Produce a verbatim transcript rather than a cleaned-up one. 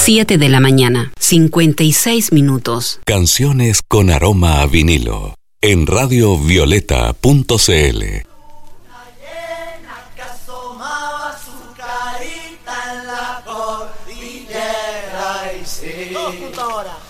siete de la mañana, cincuenta y seis minutos. Canciones con aroma a vinilo. En radio violeta punto c l. Dos puntos ahora.